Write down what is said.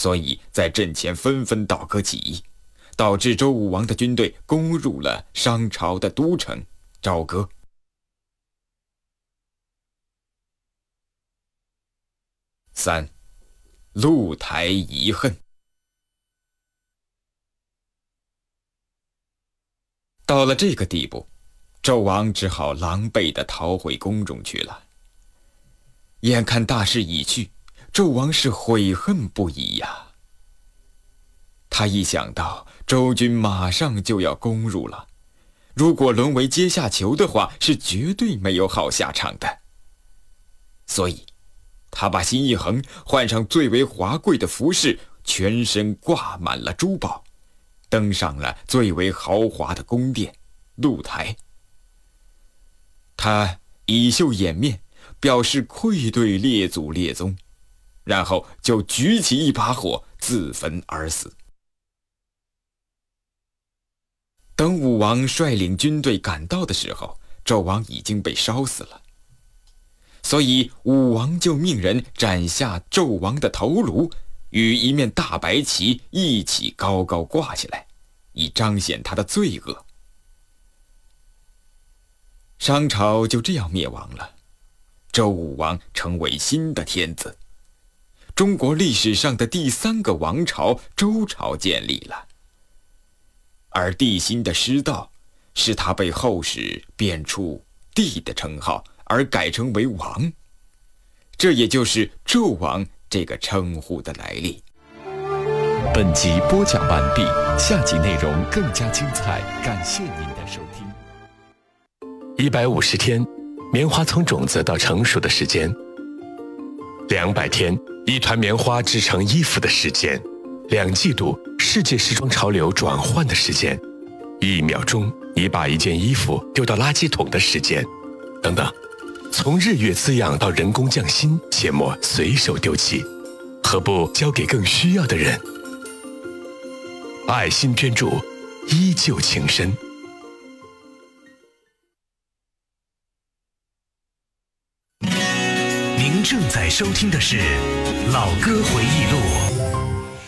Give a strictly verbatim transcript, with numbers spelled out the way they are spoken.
所以在阵前纷纷倒戈起义，导致周武王的军队攻入了商朝的都城朝歌。三，露台遗恨。到了这个地步，纣王只好狼狈地逃回宫中去了。眼看大势已去，纣王是悔恨不已呀。他一想到周军马上就要攻入了，如果沦为阶下囚的话，是绝对没有好下场的。所以他把心一横，换上最为华贵的服饰，全身挂满了珠宝，登上了最为豪华的宫殿露台。他以袖掩面，表示愧对列祖列宗，然后就举起一把火自焚而死。等武王率领军队赶到的时候，纣王已经被烧死了。所以武王就命人斩下纣王的头颅，与一面大白旗一起高高挂起来，以彰显他的罪恶。商朝就这样灭亡了，周武王成为新的天子，中国历史上的第三个王朝周朝建立了。而帝辛的失道，使他被后世贬出帝的称号，而改称为王，这也就是纣王这个称呼的来历。 本集播讲完毕，下集内容更加精彩，感谢您的收听。一百五十天，棉花从种子到成熟的时间；两百天，一团棉花织成衣服的时间；两季度，世界时装潮流转换的时间；一秒钟，你把一件衣服丢到垃圾桶的时间，等等。从日月滋养到人工匠心，切莫随手丢弃，何不交给更需要的人？爱心捐助，依旧情深。 您正在收听的是《老歌回忆录》。